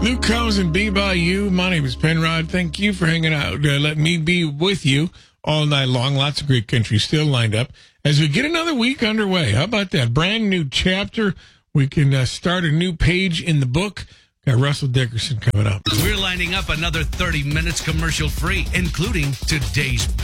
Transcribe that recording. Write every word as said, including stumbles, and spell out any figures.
Luke Combs and Be By You. My name is Penrod. Thank you for hanging out. Uh, let me be with you all night long. Lots of great country still lined up as we get another week underway. How about that? Brand new chapter. We can uh, start a new page in the book. Got Russell Dickerson coming up. We're lining up another thirty minutes commercial free, including today's